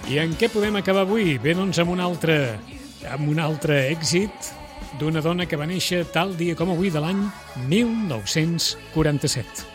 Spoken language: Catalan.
I en què podem acabar avui? Bé, doncs amb un altre èxit d'una dona que va néixer tal dia com avui de l'any 1947.